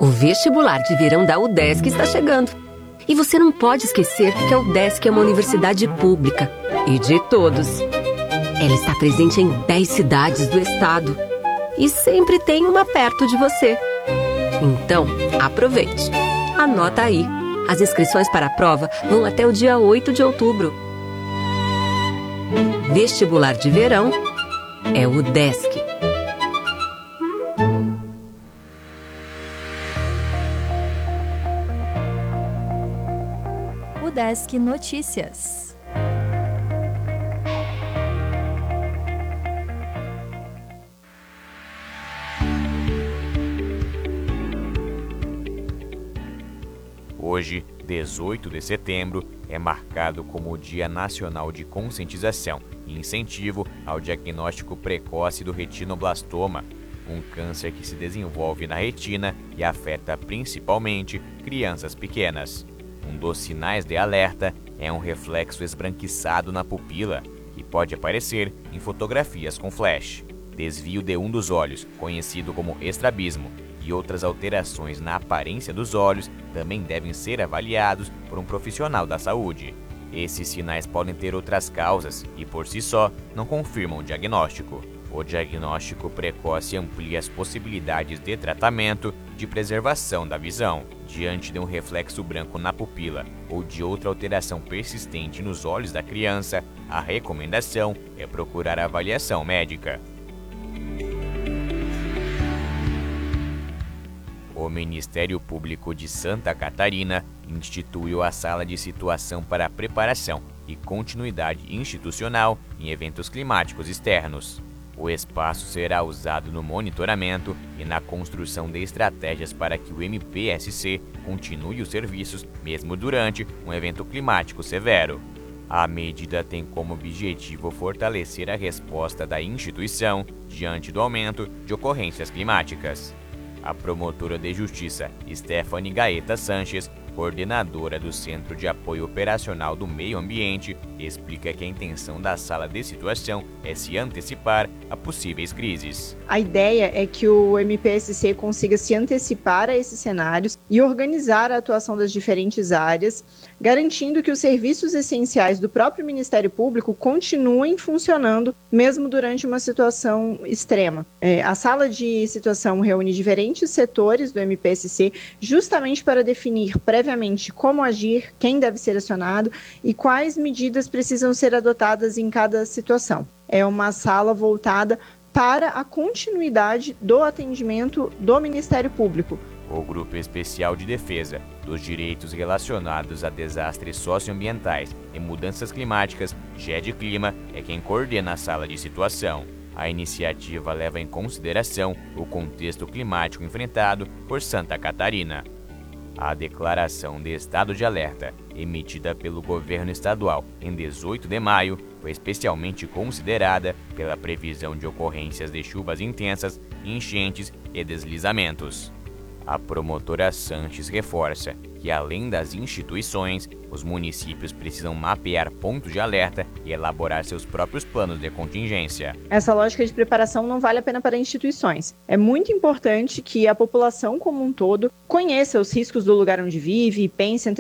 O vestibular de verão da UDESC está chegando. E você não pode esquecer que a UDESC é uma universidade pública e de todos. Ela está presente em 10 cidades do estado e sempre tem uma perto de você. Então, aproveite. Anota aí. As inscrições para a prova vão até o dia 8 de outubro. Vestibular de verão é o UDESC. UDESC Notícias. Hoje, 18 de setembro, é marcado como o Dia Nacional de Conscientização e Incentivo ao Diagnóstico Precoce do Retinoblastoma, um câncer que se desenvolve na retina e afeta principalmente crianças pequenas. Um dos sinais de alerta é um reflexo esbranquiçado na pupila, que pode aparecer em fotografias com flash, desvio de um dos olhos, conhecido como estrabismo, e outras alterações na aparência dos olhos também devem ser avaliados por um profissional da saúde. Esses sinais podem ter outras causas e, por si só, não confirmam o diagnóstico. O diagnóstico precoce amplia as possibilidades de tratamento e de preservação da visão. Diante de um reflexo branco na pupila ou de outra alteração persistente nos olhos da criança, a recomendação é procurar avaliação médica. O Ministério Público de Santa Catarina instituiu a Sala de Situação para a Preparação e Continuidade Institucional em Eventos Climáticos Externos. O espaço será usado no monitoramento e na construção de estratégias para que o MPSC continue os serviços mesmo durante um evento climático severo. A medida tem como objetivo fortalecer a resposta da instituição diante do aumento de ocorrências climáticas. A promotora de Justiça, Stephanie Gaeta Sanches, coordenadora do Centro de Apoio Operacional do Meio Ambiente, explica que a intenção da sala de situação é se antecipar a possíveis crises. A ideia é que o MPSC consiga se antecipar a esses cenários e organizar a atuação das diferentes áreas, garantindo que os serviços essenciais do próprio Ministério Público continuem funcionando mesmo durante uma situação extrema. A sala de situação reúne diferentes setores do MPSC justamente para definir previamente como agir, quem deve ser acionado e quais medidas precisam ser adotadas em cada situação. É uma sala voltada para a continuidade do atendimento do Ministério Público. O Grupo Especial de Defesa dos Direitos Relacionados a Desastres Socioambientais e Mudanças Climáticas, GEDClima, é quem coordena a sala de situação. A iniciativa leva em consideração o contexto climático enfrentado por Santa Catarina. A declaração de estado de alerta, emitida pelo governo estadual em 18 de maio, foi especialmente considerada pela previsão de ocorrências de chuvas intensas, enchentes e deslizamentos. A promotora Sanches reforça que, além das instituições, os municípios precisam mapear pontos de alerta e elaborar seus próprios planos de contingência. Essa lógica de preparação não vale apenas para instituições. É muito importante que a população como um todo conheça os riscos do lugar onde vive e pense